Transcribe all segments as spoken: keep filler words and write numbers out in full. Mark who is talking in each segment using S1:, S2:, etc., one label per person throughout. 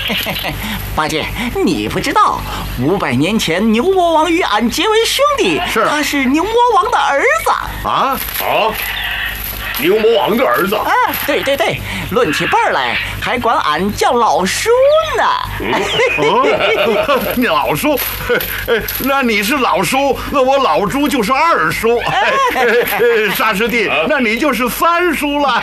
S1: 八戒，你不知道，五百年前牛魔王与俺结为兄弟，
S2: 是，
S1: 他是牛魔王的儿子。
S2: 啊
S3: 啊！牛魔王的儿子
S1: 啊，对对对，论起辈儿来，还管俺叫老叔呢。
S2: 哦，你老叔，那你是老叔，那我老猪就是二叔。沙师弟，那你就是三叔了。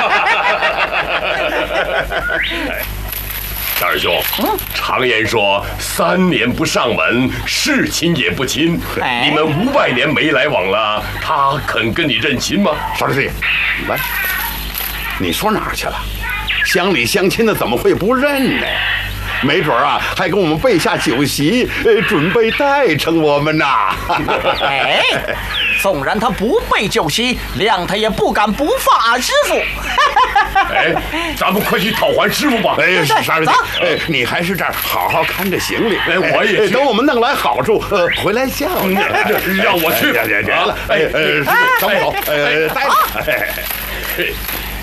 S3: 大师兄，常言说三年不上门，是亲也不亲。
S1: 哎、
S3: 你们五百年没来往了，他肯跟你认亲吗？
S2: 沙师弟，来，你说哪儿去了？乡里乡亲的怎么会不认呢？没准啊，还给我们备下酒席，呃，准备待惩我们呐。
S1: 哎，纵然他不备酒席，谅他也不敢不放俺师傅。
S3: 哎，咱们快去讨还师傅吧！
S2: 哎，沙师弟，哎，你还是这儿好好看着行李。
S3: 哎，我也
S2: 等我们弄来好处，呃，回来叫你。
S3: 让我去。
S2: 别了，哎，呃，等我走，呃，待着。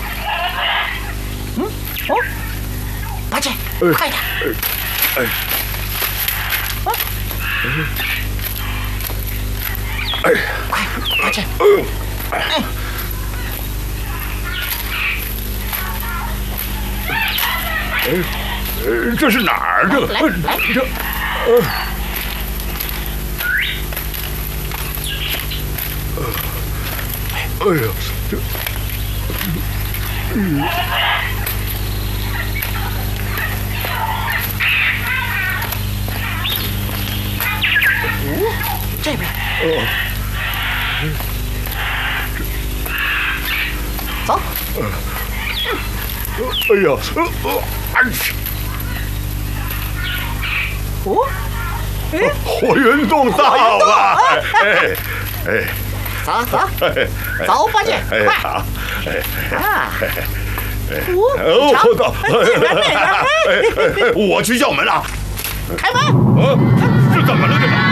S1: 嗯，哦，八戒，快点！
S2: 哎，哎，
S1: 快，八戒！哎。
S2: 哎，呃，这是哪儿？这
S1: 来来，
S2: 这，呃，哎呀，这，嗯，
S1: 哦，这边，
S2: 哦，
S1: 走。
S2: 哎呀，呃呃，哎呀！
S1: 哦，哎，
S2: 火云洞到了！哎哎，
S1: 走走走，八戒，快！
S2: 好，哎
S1: 啊！
S2: 哦，
S1: 瞧
S2: 到
S1: 这边那边，
S2: 我去叫门啊！
S1: 开门！
S2: 啊，这怎么了？这个？